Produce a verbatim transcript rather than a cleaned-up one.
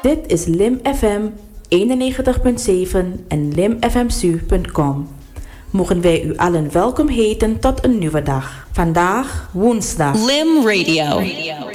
Dit is Lim F M eenennegentig komma zeven en lim f m s u punt com. Mogen wij u allen welkom heten tot een nieuwe dag. Vandaag woensdag. Lim Radio. Radio.